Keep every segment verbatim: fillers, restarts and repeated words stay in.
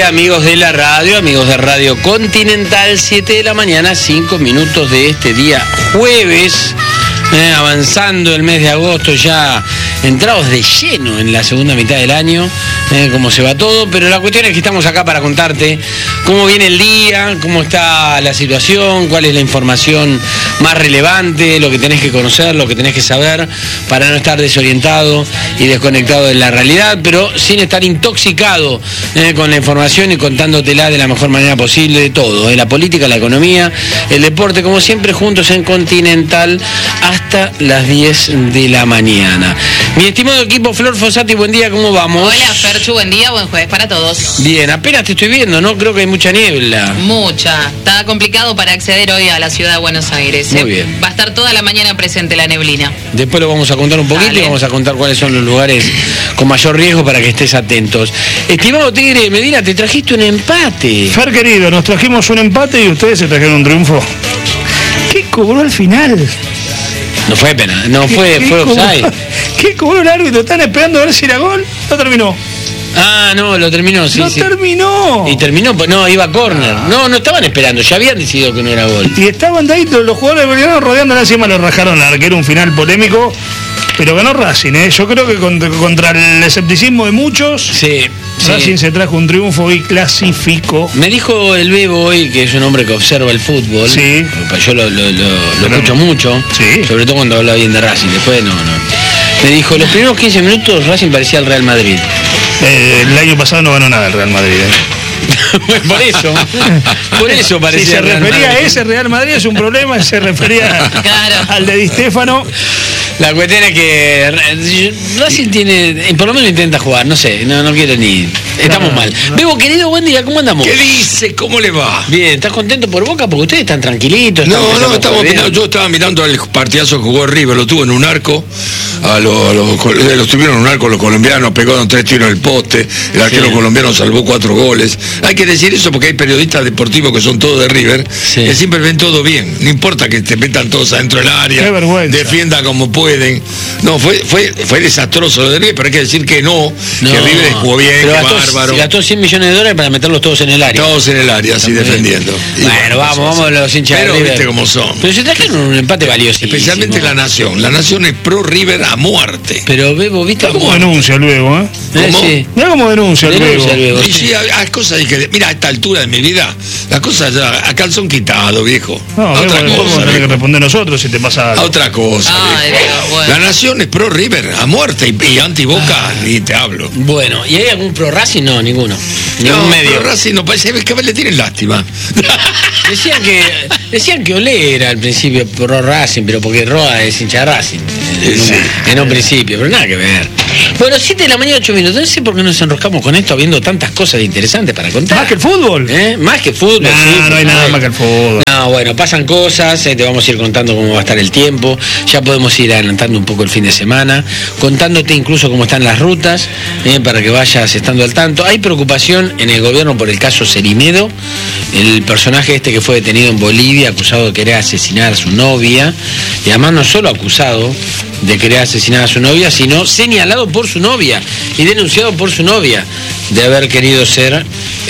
amigos de la radio, amigos de Radio Continental, siete de la mañana, cinco minutos de este día jueves, eh, avanzando el mes de agosto, ya entrados de lleno en la segunda mitad del año, eh, cómo se va todo, pero la cuestión es que estamos acá para contarte cómo viene el día, cómo está la situación, cuál es la información más relevante, lo que tenés que conocer, lo que tenés que saber, para no estar desorientado y desconectado de la realidad, pero sin estar intoxicado eh, con la información y contándotela de la mejor manera posible, de todo, eh, la política, la economía, el deporte, como siempre, juntos en Continental hasta las diez de la mañana. Mi estimado equipo, Flor Fossati, buen día, ¿cómo vamos? Hola, Ferchu, buen día, buen jueves para todos. Bien, apenas te estoy viendo, ¿no? Creo que hay mucha niebla. Mucha. Está complicado para acceder hoy a la ciudad de Buenos Aires. Muy ¿eh? bien. Va a estar toda la mañana presente la neblina. Después lo vamos a contar un poquito. Dale. Y vamos a contar cuáles son los lugares con mayor riesgo para que estés atentos. Estimado Tigre Medina, te trajiste un empate. Fer, querido, nos trajimos un empate y ustedes se trajeron un triunfo. ¿Qué cobró al final? No fue pena, no fue, ¿Qué, fue offside. ¿Qué cobró el árbitro? ¿Están esperando a ver si era gol? No terminó. Ah, no, lo terminó, sí, no sí. terminó. Y terminó, no, iba a córner. No, no estaban esperando, ya habían decidido que no era gol. Y estaban de ahí los jugadores bolivianos rodeándola, encima lo rajaron al arquero, un final polémico. Pero ganó Racing, ¿eh? Yo creo que contra, contra el escepticismo de muchos, sí, Racing sí. se trajo un triunfo y clasificó. Me dijo el Bebo hoy, que es un hombre que observa el fútbol. Sí. Yo lo, lo, lo, lo escucho mucho, sí. Sobre todo cuando habla bien de Racing. Después no, no. Me dijo, los primeros quince minutos Racing parecía el Real Madrid. Eh, el año pasado no ganó nada el Real Madrid, ¿eh? Por eso, por eso parecía. Si se Real refería Madrid. a ese Real Madrid es un problema, se refería claro. al de Di Stéfano. La cuestión es que Racing tiene, por lo menos intenta jugar, no sé, no, no quiero ni. Estamos mal. Bebo, querido, buen día, ¿cómo andamos? ¿Qué dice? ¿Cómo le va? Bien, ¿estás contento por Boca? Porque ustedes están tranquilitos. Están No, no, estamos bien. mirando, yo estaba mirando el partidazo que jugó River, lo tuvo en un arco, a los, los, los tuvieron en un arco los colombianos, pegaron tres tiros en el poste, el arquero sí. colombiano salvó cuatro goles. Hay que decir eso porque hay periodistas deportivos que son todos de River, sí. que siempre ven todo bien, no importa que te metan todos adentro del área, defiendan como pueden. No, fue fue fue desastroso lo de River, pero hay que decir que no, no que River jugó bien, que gastó, bárbaro. Gastó cien millones de dólares para meterlos todos en el área. Todos en el área, así defendiendo. Y bueno, bueno, vamos, vamos a los hinchas pero de River. Viste cómo son. Pero se trajeron un empate valioso. Especialmente la Nación. La Nación es pro River a muerte. Pero Bebo, ¿viste cómo muerte? Denuncia luego, ¿eh? ¿Cómo? Sí. Mira cómo denuncia, denuncia luego. luego. Y sí, hay cosas que, mira, a esta altura de mi vida, las cosas ya a calzón quitado, viejo. No, a otra Bebo, cosa. Tenemos que responder nosotros si te pasa algo. A otra cosa. Ay, Dios, bueno. La Nación es pro River a muerte y, y anti Boca, ni te hablo. Bueno, ¿y hay algún pro Racing? No, ninguno. Ningún no, medio. Pro Racing no parece que le tienen lástima. Decían que decían que Olé era al principio pro Racing, pero porque Roa es hincha de Racing en, sí. un, en un principio, pero nada que ver. Bueno, siete de la mañana, ocho minutos. No sé por qué nos enroscamos con esto habiendo tantas cosas interesantes para contar. ¿Más que el fútbol? ¿Eh? Más que fútbol. No, sí, no hay nada más que el fútbol. No, bueno, pasan cosas, eh, te vamos a ir contando cómo va a estar el tiempo, ya podemos ir adelantando un poco el fin de semana, contándote incluso cómo están las rutas, eh, para que vayas estando al tanto. Hay preocupación en el gobierno por el caso Cerimedo, el personaje este que fue detenido en Bolivia, acusado de querer asesinar a su novia, y además no solo acusado de querer asesinar a su novia, sino señalado por su novia y denunciado por su novia de haber querido ser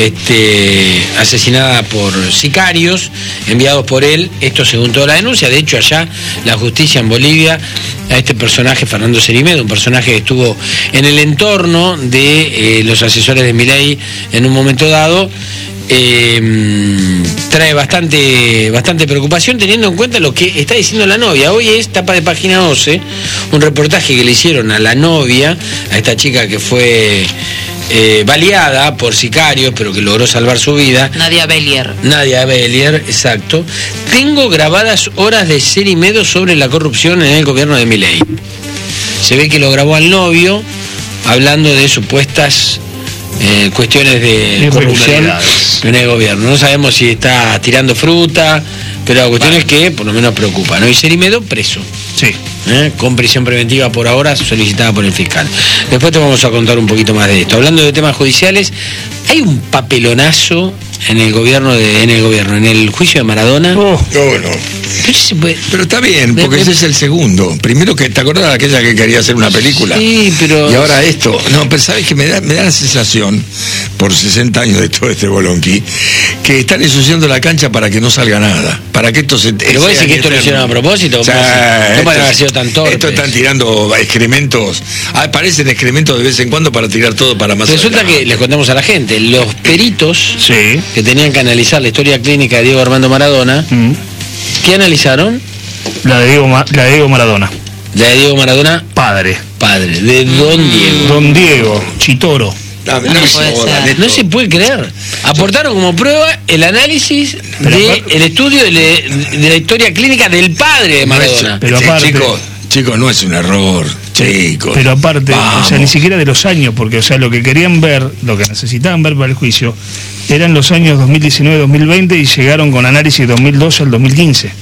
este, asesinada por sicarios enviados por él, esto según toda la denuncia. De hecho, allá la justicia en Bolivia a este personaje, Fernando Cerimedo, un personaje que estuvo en el entorno de eh, los asesores de Milei en un momento dado, Eh, trae bastante bastante preocupación teniendo en cuenta lo que está diciendo la novia. Hoy es tapa de página doce, un reportaje que le hicieron a la novia, a esta chica que fue eh, baleada por sicarios, pero que logró salvar su vida. Nadia Bellier. Nadia Bellier, exacto. Tengo grabadas horas de Cerimedo sobre la corrupción en el gobierno de Milei. Se ve que lo grabó al novio, hablando de supuestas Eh, cuestiones de corrupción en el gobierno. No sabemos si está tirando fruta, pero la cuestión vale. es que por lo menos preocupa, ¿no? Y Cerimedo preso. Sí. ¿Eh? Con prisión preventiva por ahora solicitada por el fiscal. Después te vamos a contar un poquito más de esto. Hablando de temas judiciales, hay un papelonazo en el gobierno de, en el gobierno, en el juicio de Maradona. Oh. No, no. Pero, se puede- Pero está bien, porque De- ese es el segundo. Primero que, ¿te acordás de aquella que quería hacer una película? Sí, pero... Y ahora esto. No, pero sabes que me da, me da la sensación, por sesenta años de todo este bolonqui, que están ensuciando la cancha para que no salga nada. Para que esto se... Pero vos decís que esto lo hicieron a propósito. O sea, no para esto- haber sido tan torpes. Esto están tirando excrementos. Ah, aparecen excrementos de vez en cuando para tirar todo para más Resulta adelante. que, les contamos a la gente, los peritos Sí. que tenían que analizar la historia clínica de Diego Armando Maradona, Mm. ¿qué analizaron? La de Diego, Ma- la de Diego Maradona. La de Diego Maradona, Padre. padre, de Don Diego. Don Diego, Chitoro. Ah, No me puede jodan, ser. esto. No se puede creer. Aportaron como prueba el análisis Pero del aparte- estudio de, le- de la historia clínica del padre de No es- Maradona. Pero sí, aparte- chicos, chicos, no es un error, chicos. Pero aparte, o sea, Vamos. ni siquiera de los años, porque o sea, lo que querían ver, lo que necesitaban ver para el juicio, eran los años dos mil diecinueve dos mil veinte y llegaron con análisis dos mil doce al dos mil quince.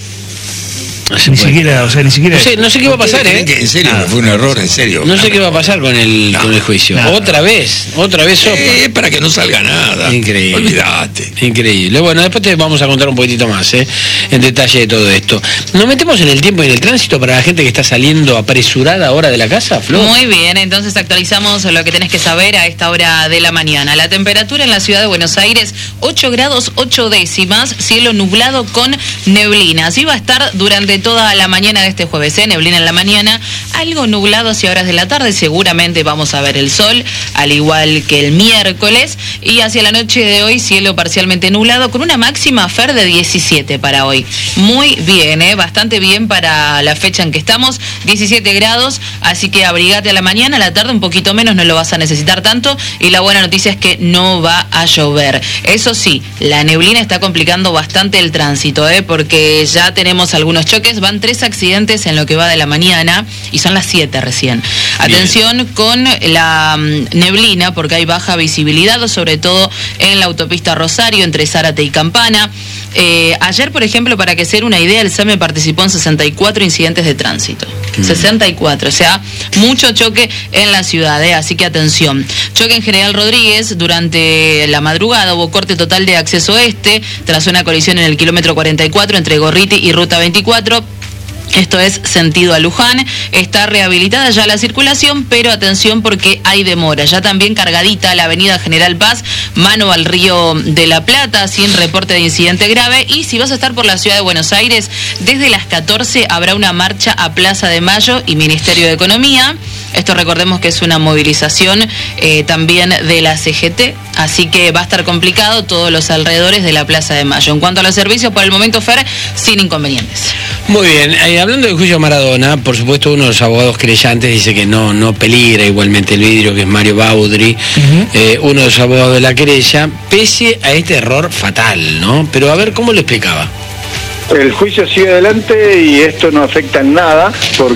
No se Ni puede siquiera, creer. o sea, ni siquiera... No sé, no sé qué va a pasar, ¿Creen ¿eh? que en serio Nada. fue un error, en serio? No sé qué va a pasar con el, con el juicio. Nada. Otra vez, otra vez sopa. Eh, para que no salga nada. Increíble. Olvídate. Increíble. Bueno, después te vamos a contar un poquitito más, ¿eh? En detalle de todo esto. ¿Nos metemos en el tiempo y en el tránsito para la gente que está saliendo apresurada ahora de la casa, Flor? Muy bien, entonces actualizamos lo que tenés que saber a esta hora de la mañana. La temperatura en la ciudad de Buenos Aires, ocho grados ocho décimas, cielo nublado con neblina. Así va a estar durante toda la mañana de este jueves, ¿eh? Neblina en la mañana, algo nublado hacia horas de la tarde, seguramente vamos a ver el sol, al igual que el miércoles, y hacia la noche de hoy, cielo parcialmente nublado, con una máxima, Fer, de diecisiete para hoy. Muy bien, ¿eh? Bastante bien para la fecha en que estamos, diecisiete grados, así que abrigate a la mañana, a la tarde un poquito menos, no lo vas a necesitar tanto, y la buena noticia es que no va a llover. Eso sí, la neblina está complicando bastante el tránsito, ¿eh? Porque ya tenemos algunos choques, van tres accidentes en lo que va de la mañana, y son las siete recién. Atención con la mm, neblina, porque hay baja visibilidad, sobre todo en la autopista Rosario, entre Zárate y Campana. Eh, ayer, por ejemplo, para que se den una idea, el SAME participó en sesenta y cuatro incidentes de tránsito. sesenta y cuatro, o sea, mucho choque en la ciudad, ¿eh? Así que atención. Choque en General Rodríguez, durante la madrugada hubo corte total de acceso este, tras una colisión en el kilómetro cuarenta y cuatro entre Gorriti y Ruta veinticuatro. Esto es sentido a Luján, está rehabilitada ya la circulación, pero atención porque hay demora. Ya también cargadita la avenida General Paz, mano al Río de la Plata, sin reporte de incidente grave. Y si vas a estar por la ciudad de Buenos Aires, desde las catorce habrá una marcha a Plaza de Mayo y Ministerio de Economía. Esto recordemos que es una movilización eh, también de la C G T, así que va a estar complicado todos los alrededores de la Plaza de Mayo. En cuanto a los servicios, por el momento, Fer, sin inconvenientes. Muy bien, eh, hablando del juicio de Maradona, por supuesto uno de los abogados creyentes dice que no, no peligra igualmente el vidrio, que es Mario Baudry, Ujú. eh, uno de los abogados de la querella, pese a este error fatal, ¿no? Pero a ver, ¿cómo lo explicaba? El juicio sigue adelante y esto no afecta en nada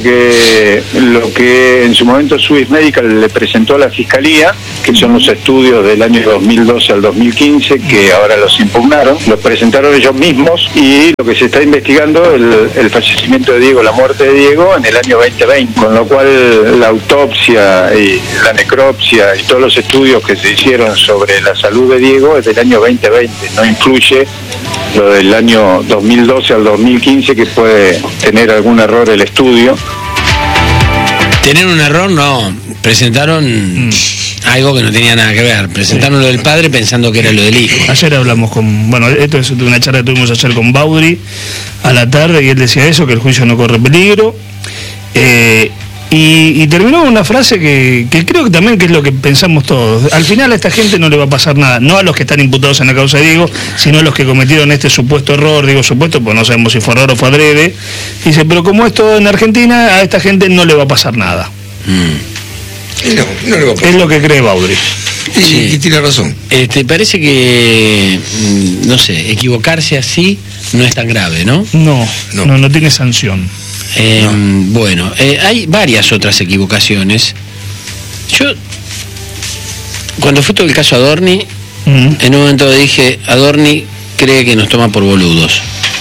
porque lo que en su momento Swiss Medical le presentó a la Fiscalía, que son los estudios del año dos mil doce al dos mil quince, que ahora los impugnaron, los presentaron ellos mismos y lo que se está investigando el, el fallecimiento de Diego, la muerte de Diego en el año veinte veinte, con lo cual la autopsia y la necropsia y todos los estudios que se hicieron sobre la salud de Diego es del año veinte veinte, no influye lo del año dos mil doce al dos mil quince, que puede tener algún error el estudio. Tener un error, no. Presentaron algo que no tenía nada que ver. Presentaron lo del padre pensando que era lo del hijo. Ayer hablamos con, bueno, esto es una charla que tuvimos ayer con Baudry a la tarde y él decía eso, que el juicio no corre peligro. Eh, y, y terminó con una frase que, que creo que también que es lo que pensamos todos. Al final a esta gente no le va a pasar nada, no a los que están imputados en la causa de Diego, sino a los que cometieron este supuesto error, digo supuesto, pues no sabemos si fue error o fue adrede. Dice, pero como es todo en Argentina, a esta gente no le va a pasar nada. Mm. Y no, no le va a pasar. Es lo que cree Baudry. Y, Sí. y tiene razón. Este, parece que, mm, no sé, equivocarse así no es tan grave, ¿no? No, No. no, no tiene sanción. Eh, Bueno, eh, hay varias otras equivocaciones. Yo, cuando fue todo el caso Adorni, Mm. en un momento dije, Adorni cree que nos toma por boludos.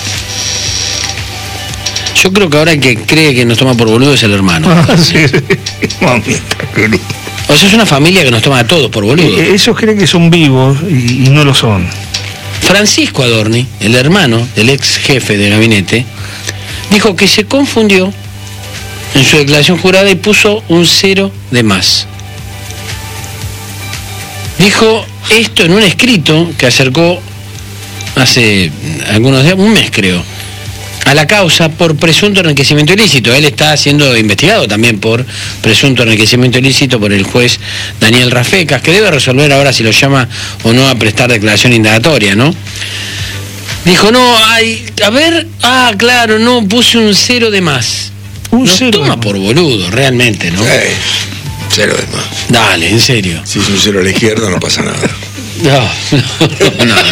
Yo creo que ahora el que cree que nos toma por boludos es el hermano. Ah, sí, sí. Mamita querida. O sea, es una familia que nos toma a todos por boludos. Eh, Ellos creen que son vivos y, y no lo son. Francisco Adorni, el hermano del ex jefe de gabinete, dijo que se confundió en su declaración jurada y puso un cero de más. Dijo esto en un escrito que acercó hace algunos días, un mes creo, a la causa por presunto enriquecimiento ilícito. Él está siendo investigado también por presunto enriquecimiento ilícito por el juez Daniel Rafecas, que debe resolver ahora si lo llama o no a prestar declaración indagatoria, ¿no? Dijo, no, hay, a ver, ah, claro, no, puse un cero de más. Un Nos cero toma de por boludo, realmente, ¿no? Eh, cero de más. Dale, en serio. Si es un cero a la izquierda no pasa nada. No, no, no.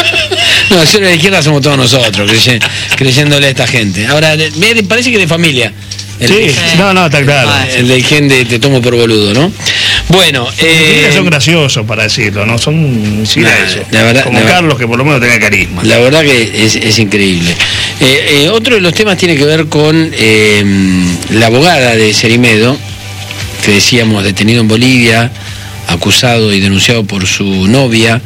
No, cero a la izquierda somos todos nosotros, crey- creyéndole a esta gente. Ahora, me parece que de familia. El, Sí, no, no, está claro. el de gen de te tomo por boludo, ¿no? Bueno, eh, son graciosos para decirlo, ¿no? Son sí, Nah, eso. la verdad- Como la verdad- Carlos, que por lo menos tenga carisma. la verdad que es, es increíble. Eh, eh, otro de los temas tiene que ver con eh, la abogada de Cerimedo, que decíamos detenido en Bolivia, acusado y denunciado por su novia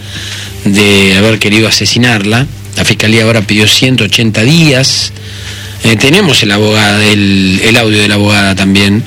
de haber querido asesinarla. La fiscalía ahora pidió ciento ochenta días. Eh, tenemos el, abogado, el, el audio de la abogada también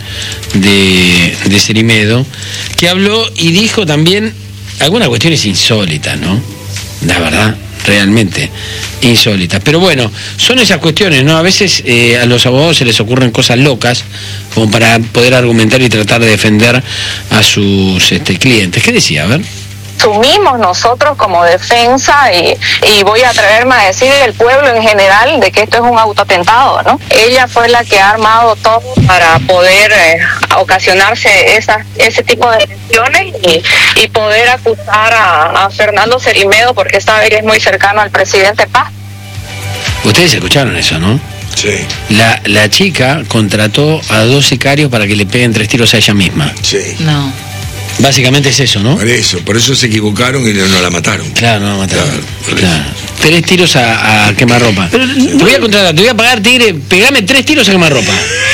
de, de Cerimedo, que habló y dijo también algunas cuestiones insólitas, ¿no? La verdad, realmente insólitas. Pero bueno, son esas cuestiones, ¿no? A veces eh, a los abogados se les ocurren cosas locas como para poder argumentar y tratar de defender a sus este, clientes. ¿Qué decía? A ver. Asumimos nosotros como defensa y, y voy a atreverme a decir el pueblo en general de que esto es un autoatentado, ¿no? Ella fue la que ha armado todo para poder eh, ocasionarse esas, ese tipo de lesiones y, y poder acusar a, a Fernando Cerimedo porque sabe que es muy cercano al presidente Paz. Ustedes escucharon eso, ¿no? Sí, La, la chica contrató a dos sicarios para que le peguen tres tiros a ella misma. sí. No. Básicamente es eso, ¿no? Por eso, por eso se equivocaron y no la mataron. Claro, no la mataron. Claro, por Claro. Tres tiros a, a quemarropa. Te voy a contratar, te voy a pagar, tigre, pegame tres tiros a quemarropa.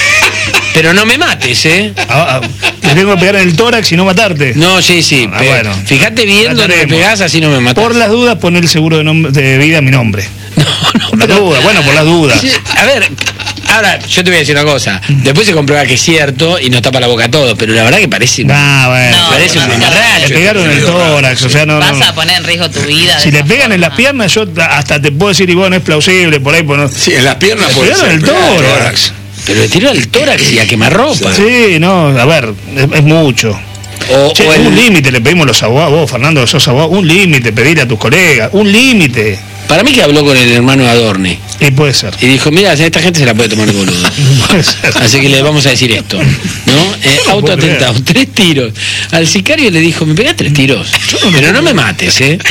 Pero no me mates, ¿eh? Ah, ah, te tengo que pegar en el tórax y no matarte. No, sí, sí. Ah, pe- bueno. Fíjate bien dónde me Trataremos. pegás, así no me matas. Por las dudas, poner el seguro de, nom- de vida a mi nombre. No, no, Por las pero- dudas, bueno, por las dudas. Sí, a ver, ahora yo te voy a decir una cosa. Después se comprueba que es cierto y nos tapa la boca a todos, pero la verdad que parece. Ah, bueno. No, parece un no, no. mamarracho. Le pegaron en el tórax, o sea, no, Vas no. a poner en riesgo tu vida. Si de le esa pegan en las forma. piernas, yo hasta te puedo decir, y bueno, es plausible, por ahí, por no. Sí, en las piernas Le puede pegaron ser. el pero en el tórax. Pero le tiró al tórax y a quemarropa. Sí, no, a ver, es, es mucho. O, Che, o el- un límite le pedimos los abogados, vos, Fernando, que sos abogado, un límite, pedirle a tus colegas, un límite. Para mí que habló con el hermano de Adorni Y puede ser. y dijo, mira, a esta gente se la puede tomar de boludo. Puede ser. Así que le vamos a decir esto, ¿no? Eh, puedo autoatentado, tres tiros. Al sicario le dijo, me pegás tres tiros, pero no me mates, ¿eh?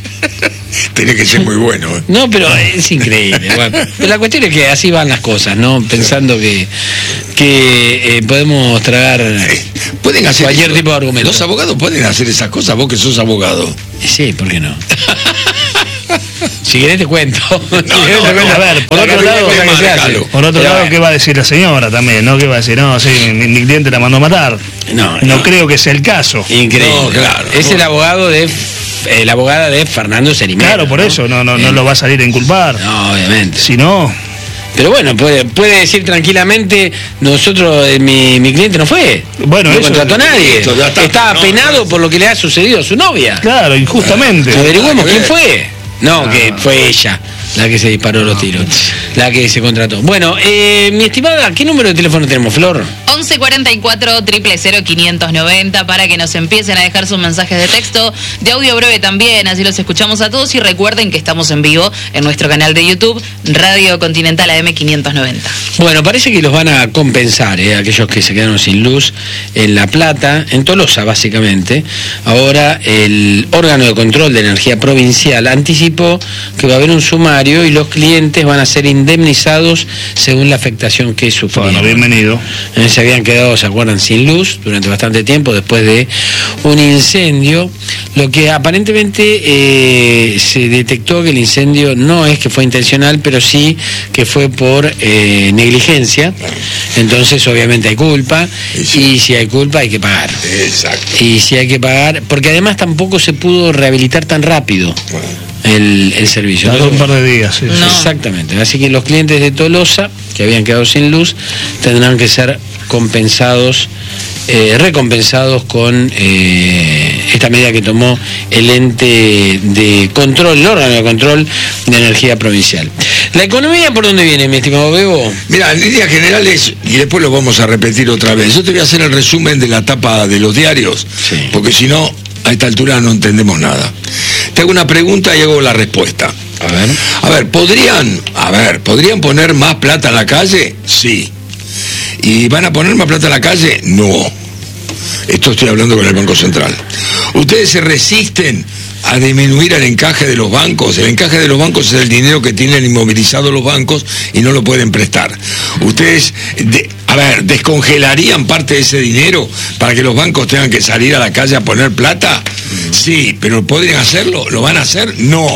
Tiene que ser muy bueno. ¿eh? No, pero es increíble. Bueno, pero la cuestión es que así van las cosas, ¿no? Pensando que, que eh, podemos tragar Pueden hacer cualquier eso. tipo de argumento. Los abogados pueden hacer esas cosas, vos que sos abogado. Sí, ¿por qué no? Si querés te cuento. Si querés te no, cuento. a ver, por La otro cantidad de lado, cosas que se hacen. Marcalo. Por otro Pero lado, bueno. ¿qué va a decir la señora también? ¿No? ¿Qué va a decir? No, sí, mi, mi cliente la mandó a matar. No, No no. creo que sea el caso. Increíble. No, claro. Es el abogado de eh, la abogada de Fernando Cerimedo. Claro, por eso, no, no, no Eh, lo va a salir a inculpar. No, obviamente. Si no, Pero bueno, puede, puede decir tranquilamente, nosotros, eh, mi, mi cliente no fue. Bueno, no eso- contrató a nadie. Listo, ya está. Estaba No, penado no. por lo que le ha sucedido a su novia. claro, injustamente. Averigüemos nada que quién ver. fue. No, No. que fue ella la que se disparó los tiros, la que se contrató. Bueno, eh, mi estimada, ¿qué número de teléfono tenemos, Flor? once cuarenta y cuatro, cero cero cero, quinientos noventa para que nos empiecen a dejar sus mensajes de texto, de audio breve también, así los escuchamos a todos y recuerden que estamos en vivo en nuestro canal de YouTube, Radio Continental A M quinientos noventa. Bueno, parece que los van a compensar, eh, aquellos que se quedaron sin luz en La Plata, en Tolosa básicamente. Ahora el órgano de control de energía provincial anticipó que va a haber un sumario y los clientes van a ser indemnizados según la afectación que sufrieron. Bueno, bienvenido. Eh, se habían quedado, ¿se acuerdan?, sin luz durante bastante tiempo después de un incendio, lo que aparentemente eh, se detectó que el incendio no es que fue intencional, pero sí que fue por eh, negligencia. Entonces obviamente hay culpa, Y sí. y si hay culpa hay que pagar. Exacto. Y si hay que pagar, porque además tampoco se pudo rehabilitar tan rápido. Bueno, el, el servicio. Tardó un par de días, sí. No. Exactamente. Así que los clientes de Tolosa, que habían quedado sin luz, tendrán que ser compensados, eh, recompensados con eh, esta medida que tomó el ente de control, el órgano de control de energía provincial. ¿La economía por dónde viene, mi estimado Bebo? Mira, en líneas generales, y después lo vamos a repetir otra vez, yo te voy a hacer el resumen de la tapa de los diarios, Sí. porque si no, a esta altura no entendemos nada. Te hago una pregunta y hago la respuesta. A ver. A ver, ¿podrían, a ver, ¿podrían poner más plata en la calle? Sí. ¿Y van a poner más plata en la calle? No. Esto estoy hablando con el Banco Central. ¿Ustedes se resisten a disminuir el encaje de los bancos? El encaje de los bancos es el dinero que tienen inmovilizado los bancos y no lo pueden prestar. ¿Ustedes, de, a ver, descongelarían parte de ese dinero para que los bancos tengan que salir a la calle a poner plata? Sí, pero ¿podrían hacerlo? ¿Lo van a hacer? No.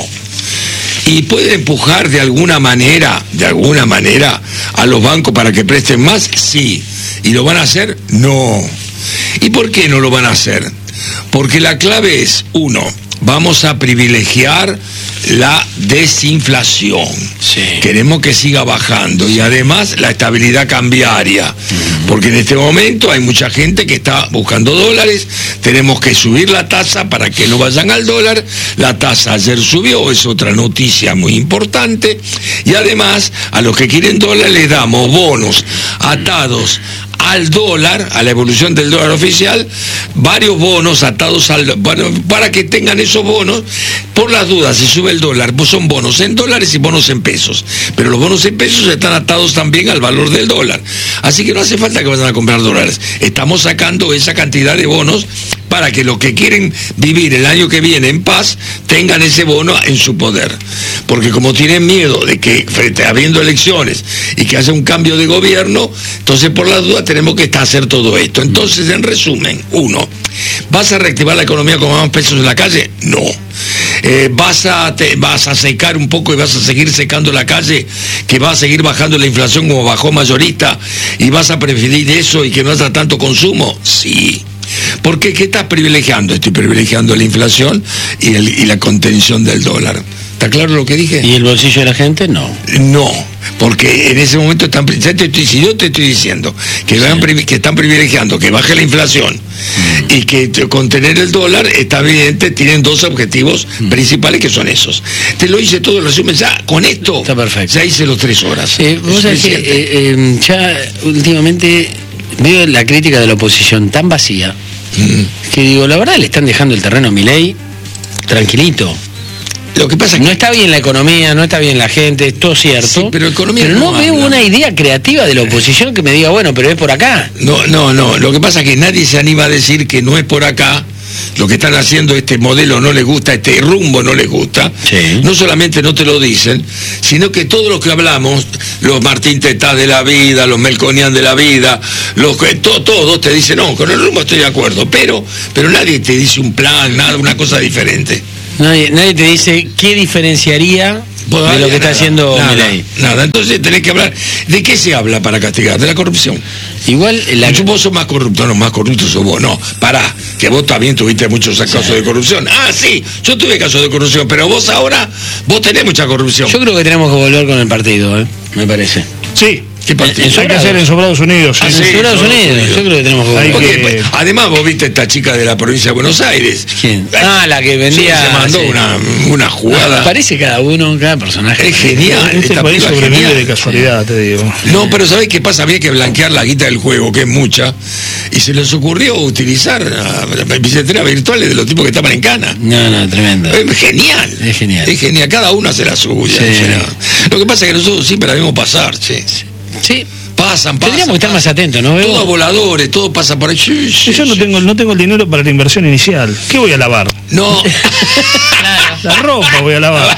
¿Y pueden empujar de alguna manera, de alguna manera, a los bancos para que presten más? Sí. ¿Y lo van a hacer? No. ¿Y por qué no lo van a hacer? Porque la clave es, uno, vamos a privilegiar la desinflación. Sí. Queremos que siga bajando y además la estabilidad cambiaria. Porque en este momento hay mucha gente que está buscando dólares, tenemos que subir la tasa para que no vayan al dólar. La tasa ayer subió, es otra noticia muy importante. Y además, a los que quieren dólares les damos bonos atados al dólar, a la evolución del dólar oficial, varios bonos atados al, bueno, para que tengan esos bonos, por las dudas, si sube el dólar, pues son bonos en dólares y bonos en pesos, pero los bonos en pesos están atados también al valor del dólar, así que no hace falta que vayan a comprar dólares, estamos sacando esa cantidad de bonos para que los que quieren vivir el año que viene en paz tengan ese bono en su poder, porque como tienen miedo de que frente habiendo elecciones y que haya un cambio de gobierno, entonces por las dudas tenemos que hacer todo esto. Entonces, en resumen, uno, ¿vas a reactivar la economía con más pesos en la calle? No. Eh, ¿vas, a te, ¿Vas a secar un poco y vas a seguir secando la calle, que va a seguir bajando la inflación como bajó mayorista, y vas a preferir eso y que no haya tanto consumo? Sí. ¿Por qué? ¿Qué estás privilegiando? Estoy privilegiando la inflación y, el, y la contención del dólar. ¿Está claro lo que dije? ¿Y el bolsillo de la gente? No. No, porque en ese momento están, ya te estoy, si yo te estoy diciendo que, sí. van, que están privilegiando que baje la inflación mm. y que contener el dólar, está evidente, tienen dos objetivos mm. principales que son esos. Te lo hice todo el resumen, ya con esto está perfecto. Ya hice los tres horas. Eh, vos sabés que, eh, eh, ya últimamente veo la crítica de la oposición tan vacía mm. que digo, la verdad le están dejando el terreno a Milei tranquilito. Lo que pasa es que no está bien la economía, no está bien la gente, es todo cierto. Sí, pero economía pero no, no veo habla. una idea creativa de la oposición que me diga, bueno, pero es por acá. No, no, no. Lo que pasa es que nadie se anima a decir que no es por acá. Lo que están haciendo, este modelo no les gusta, este rumbo no les gusta. Sí. No solamente no te lo dicen, sino que todos los que hablamos, los Martín Tetá de la vida, los Melconian de la vida, los que to, todos te dicen, no, con el rumbo estoy de acuerdo, pero, pero nadie te dice un plan, nada, una cosa diferente. Nadie, nadie te dice qué diferenciaría Pues, de lo que está nada, haciendo nada, Milei. Nada, entonces tenés que hablar. ¿De qué se habla para castigar? De la corrupción. Igual la... Vos sos más corrupto, no, más corrupto sos vos. No, pará, que vos también tuviste muchos casos sí. de corrupción. Ah, sí, yo tuve casos de corrupción, pero vos ahora, vos tenés mucha corrupción. Yo creo que tenemos que volver con el partido, ¿eh? Me parece. Sí. ¿Qué partido? Eso hay que hacer en Sobrados Unidos. Ah, En sí, Estados Unidos, Unidos. yo creo que tenemos que volver. Porque, que- pues, además vos viste esta chica de la provincia de Buenos Aires. ¿Quién? Ah, la que vendía... Se, se mandó sí. una, una jugada. Parece cada uno, cada personaje. Es genial. Este esta país piba es sobrevive genial. de casualidad, te digo. No, pero ¿sabés qué pasa? Había que blanquear la guita del juego, que es mucha, y se les ocurrió utilizar las billeteras virtuales de los tipos que estaban en Cana. No, no, tremendo. Es genial. Es genial. Es genial. Cada uno hace la suya. Sí. O sea, lo que pasa es que nosotros siempre la vemos pasar, che. Sí. Pasan, pasan. Tendríamos que estar pasan. más atentos, ¿no? Todos voladores, todo pasa por ahí. Sí, sí, Yo no sí. tengo, no tengo el dinero para la inversión inicial. ¿Qué voy a lavar? No. Claro. La ropa voy a lavar.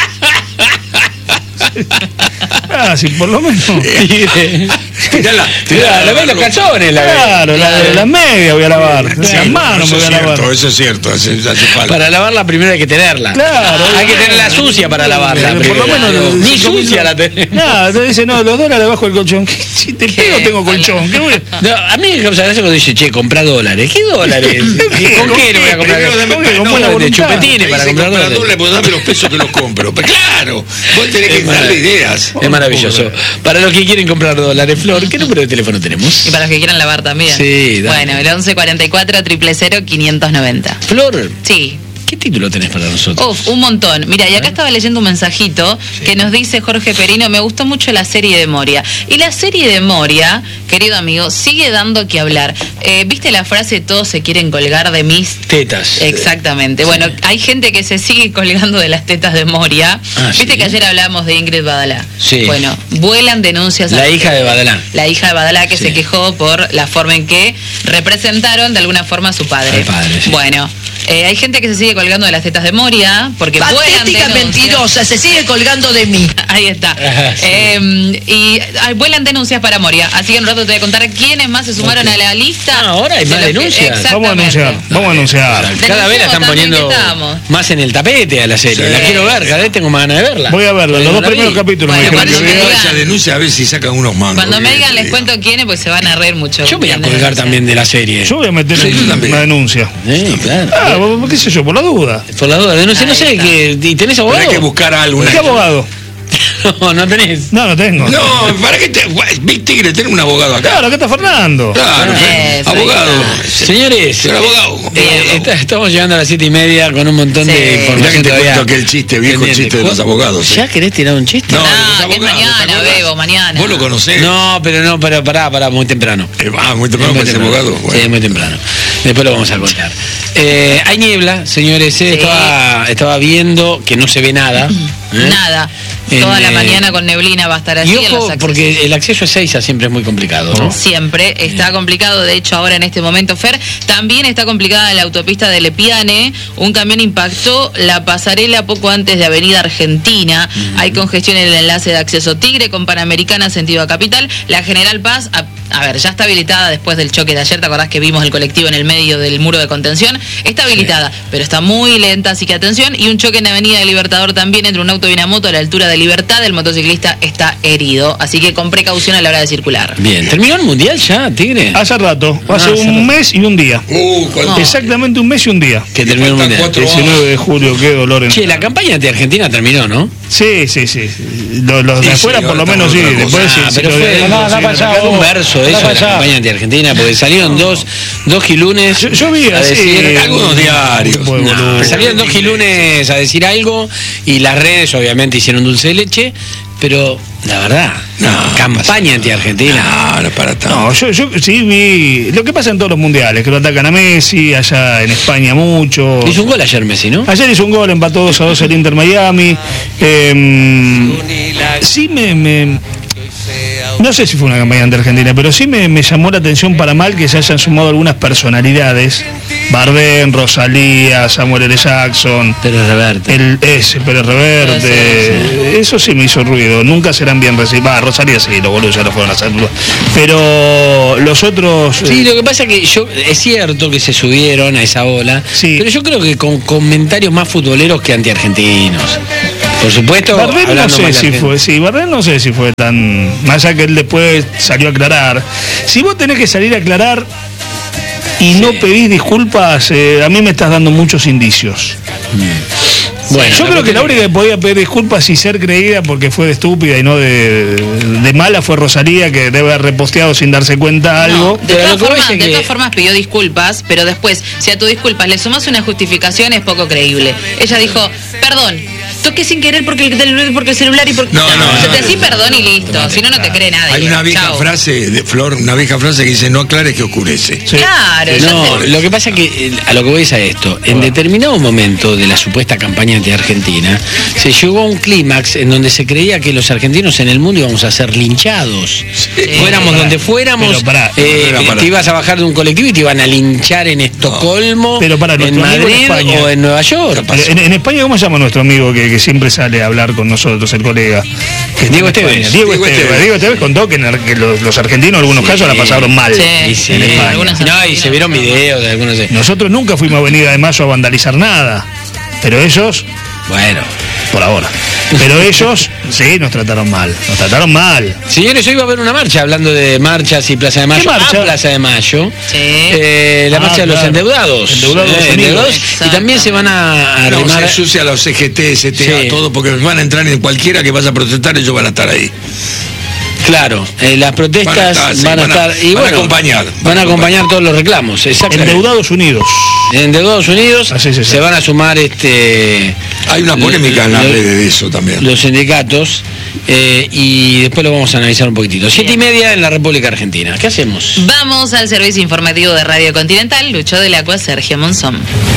Ah, sí, por lo menos. Tirá la, Mirá, la ves los calzones, la ves. Claro, la de las medias voy a lavar. Sí, Las manos eso me voy es a lavar. cierto, eso es cierto, hace, hace falta. Para lavarla primero hay que tenerla. Claro. Hay que tenerla sucia para lavarla. Por lo primero. menos Ni cinco mil sucia la tenés. No, te dice, no, los dólares debajo del colchón. Si te pego tengo colchón. ¿Qué voy a... No, a mí me causa gracia cuando dice, che, compra dólares. ¿Qué dólares? ¿Con qué no voy a comprar? Primero dame- ¿Con qué? no, ¿Con la de voluntad. chupetines Te para dice, comprar compra dólares? dólares, pues dame los pesos que los compro. Pues claro, vos tenés que Es darle marav- ideas. Es maravilloso. Para los que quieren comprar dólares, Flor, ¿qué número de teléfono tenemos? Y para los que quieran lavar también. Sí, dale. Bueno, el once cuarenta y cuatro, cero cero, quinientos noventa. Flor, Sí. ¿qué título tenés para nosotros? Uf, un montón. Mira, y acá estaba leyendo un mensajito que nos dice Jorge Perino, me gustó mucho la serie de Moria. Y la serie de Moria, querido amigo, sigue dando que hablar. Eh, ¿Viste la frase, todos se quieren colgar de mis Tetas. Exactamente. Bueno, hay gente que se sigue colgando de las tetas de Moria. Ah, Viste ¿sí? que ayer hablábamos de Ingrid Badalá. Sí. Bueno, vuelan denuncias. La a- hija de Badalá. La hija de Badalá que Sí. se quejó por la forma en que representaron de alguna forma a su padre. Al padre, sí. Bueno, eh, hay gente que se sigue colgando de las tetas de Moria porque vuelan Patética denuncias. mentirosa, se sigue colgando de mí. Ahí está. Ajá, sí. Eh, y ah, vuelan denuncias para Moria. Así que en un rato te voy a contar quiénes más se sumaron a la lista. Ah, ahora hay de más los que- denuncias. Vamos a Exactamente. anunciar, vamos a anunciar. Cada vez la están Denunciamos también poniendo que estamos. más en el tapete a la serie. Sí. La quiero ver, cada vez tengo más ganas de verla. Voy a verlo, Porque los no dos la primeros vi. capítulos me Bueno, dijeron cuando que me vea. digan- Esa denuncia a ver si sacan unos mangos. Cuando me digan, les digo. cuento quiénes, pues se van a reír mucho. Yo voy a Bien, colgar denuncia. también de la serie. Yo voy a meter Sí, yo una también. denuncia. Sí, claro. Ah, qué sé yo, por la duda. Por la duda, denuncia, no Ahí sé, está. que, ¿y tenés Pero abogado? hay que buscar algo. una- ¿Qué abogado? No, no tenés. No, no tengo. No, ¿para qué te.? Big Tigre, tener un abogado acá. Claro, acá está Fernando. Claro, Eso, abogado. Señores, Señor abogado. eh, está- estamos llegando a las siete y media con un montón Sí. de Mirá información que te todavía cuento aquel chiste, viejo pendiente. chiste de los abogados. ¿Ya eh. querés tirar un chiste? No, No, de los que es abogados, mañana, ¿te acordás? Bebo, mañana. Vos lo conocés. No, pero no, pero pará, pará, muy temprano. Eh, ah, muy temprano Muy para ser temprano. abogado. Sí, Bueno. muy temprano. Después lo vamos a contar. Eh, hay niebla, señores. eh, Sí. estaba, estaba viendo que no se ve nada. ¿eh? Nada. En, Toda la eh, mañana con neblina va a estar así Y en los ojo, accesos. porque el acceso a Ezeiza siempre es muy complicado, ¿no? Siempre está complicado, de hecho ahora en este momento, Fer, también está complicada la autopista de Lepiane, un camión impactó la pasarela poco antes de Avenida Argentina, hay congestión en el enlace de acceso Tigre con Panamericana sentido a Capital, la General Paz, a, a ver, ya está habilitada después del choque de ayer, ¿te acordás que vimos el colectivo en el medio del muro de contención? Está habilitada, pero está muy lenta, así que atención, y un choque en Avenida del Libertador también entre un auto y una moto a la altura de Libertad, el motociclista está herido, así que con precaución a la hora de circular. Bien, ¿terminó el mundial ya, Tigre? Hace rato, Ah, hace hace un rato. mes y un día. Uh, cuánto- Exactamente un mes y un día. Que terminó el faltan mundial. cuatro- diecinueve de julio, qué dolor en Che, la campaña de Argentina terminó, ¿no? Sí, sí, sí. Los, los de Sí, afuera sí, por lo ahora menos sí. estamos en otra Después cosa. sí, Ah, sí, pero lo de fue, adentro, no, sí, no, no. sacó un verso de eso de la campaña anti-argentina, porque salieron dos, dos gilunes Yo, yo vi a así. decir... algunos diarios. un poco de No, boludo. salieron dos gilunes a decir algo y las redes obviamente hicieron dulce de leche, pero la verdad, No, campaña anti-argentina. No, no para tanto. No, yo, yo sí vi lo que pasa en todos los mundiales, que lo atacan a Messi, allá en España mucho. Hizo un gol ayer Messi, ¿no? Ayer hizo un gol, empató dos a dos el Inter Miami. Eh, sí me, me- no sé si fue una campaña de Argentina, pero sí me, me llamó la atención para mal que se hayan sumado algunas personalidades. Bardem, Rosalía, Samuel L. Jackson, Pero Reverte. el ese Pérez Reverte. Eso sí me hizo ruido. Nunca serán bien recibidos. Ah, Rosalía sí, los boludos ya lo fueron a hacer. Pero los otros. Sí, eh, lo que pasa es que yo es cierto que se subieron a esa ola, Sí. pero yo creo que con comentarios más futboleros que anti-argentinos. Por supuesto, Bardem no hablando sé mal de si Argentina. fue, sí, Bardem no sé si fue tan, más allá que él después salió a aclarar. Si vos tenés que salir a aclarar y no pedís disculpas, eh, a mí me estás dando muchos indicios. Bueno, Yo la creo que la cuestión- única que podía pedir disculpas y ser creída porque fue de estúpida y no de, de mala fue Rosalía, que debe haber reposteado sin darse cuenta algo. No, de, Pero todas lo que voy formas, es de que- todas formas pidió disculpas, pero después, si a tus disculpas le sumas una justificación, es poco creíble. Ella dijo, perdón, toqué sin querer porque el, porque el celular y porque... No, no, se no, te no, decís no, perdón y listo, si no, no te cree nadie. Hay una vieja Chau. frase de Flor, una vieja frase que dice, no aclares que oscurece. Sí. Claro, ya No, te- lo que pasa es que eh, a lo que voy es a esto. En determinado momento de la supuesta campaña anti-argentina, se llegó a un clímax en donde se creía que los argentinos en el mundo íbamos a ser linchados. Fuéramos Pará, donde fuéramos, pero pará, eh, pará, pará. te ibas a bajar de un colectivo y te iban a linchar en Estocolmo, Pero pará, en nuestro amigo en Madrid España. o en Nueva York. Pero En, en España, ¿cómo se llama nuestro amigo que, que siempre sale a hablar con nosotros, el colega? Que está Diego en España? Esteves. Diego Diego Esteves. Esteves. Diego Esteves contó que, en ar- que los, los argentinos en algunos casos la pasaron mal. Sí. Y sí, En España. no, Algunos y se argentinos, vieron no. videos de algunos de... Nosotros nunca fuimos a Avenida de Mayo a vandalizar nada, pero ellos, Bueno, por ahora. Pero ellos, sí, nos trataron mal, nos trataron mal. Señores, hoy va a haber una marcha, hablando de marchas y Plaza de Mayo. ¿Qué marcha? A Plaza de Mayo. Sí. Eh, la Ah, marcha de los claro. endeudados. Endeudados Eh, Unidos. endeudados. Y también se van a No, arrimar. se ensucia a los C G T, S T A, Sí. todo, porque van a entrar en cualquiera que vaya a protestar, ellos van a estar ahí. Claro, eh, las protestas Van a estar, sí, van a van a- estar. y van a bueno, acompañar. Van a acompañar todos los reclamos, exactamente. Endeudados Unidos. En Endeudados Unidos Así se se llama. van a sumar este Hay una polémica en las lo- redes de eso también. los sindicatos eh, y después lo vamos a analizar un poquitito. Siete y media en la República Argentina. ¿Qué hacemos? Vamos al servicio informativo de Radio Continental. Lucho del Agua, Sergio Monzón.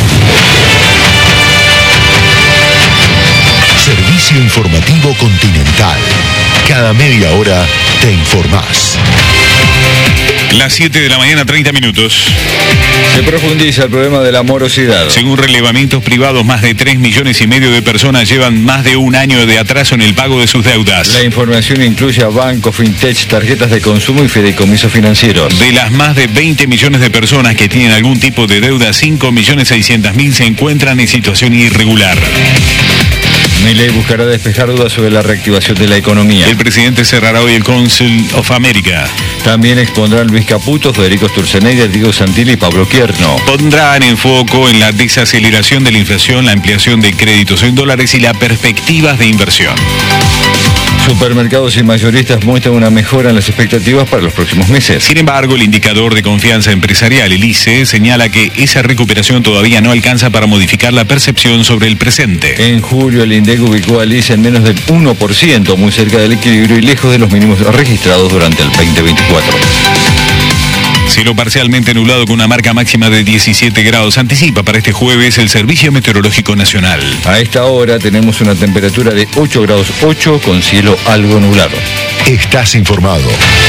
Servicio informativo Continental. Cada media hora te informás. Las siete de la mañana, treinta minutos. Se profundiza el problema de la morosidad. Según relevamientos privados, más de tres millones y medio de personas llevan más de un año de atraso en el pago de sus deudas. La información incluye a bancos, fintech, tarjetas de consumo y fideicomisos financieros. De las más de veinte millones de personas que tienen algún tipo de deuda, cinco millones seiscientos mil se encuentran en situación irregular. Milei buscará despejar dudas sobre la reactivación de la economía. El presidente cerrará hoy el Council of America. También expondrán Luis Caputo, Federico Sturzenegger, Diego Santilli y Pablo Quierno. Pondrán en foco en la desaceleración de la inflación, la ampliación de créditos en dólares y las perspectivas de inversión. Supermercados y mayoristas muestran una mejora en las expectativas para los próximos meses. Sin embargo, el indicador de confianza empresarial, el I C E, señala que esa recuperación todavía no alcanza para modificar la percepción sobre el presente. En julio, el INDEC ubicó al I C E en menos del uno por ciento, muy cerca del equilibrio y lejos de los mínimos registrados durante el veinte veinticuatro. Cielo parcialmente nublado con una marca máxima de diecisiete grados. Anticipa para este jueves el Servicio Meteorológico Nacional. A esta hora tenemos una temperatura de ocho grados ocho con cielo algo nublado. Estás informado.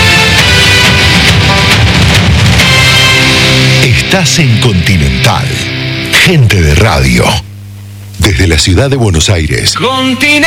Estás en Continental. Gente de radio. Desde la ciudad de Buenos Aires.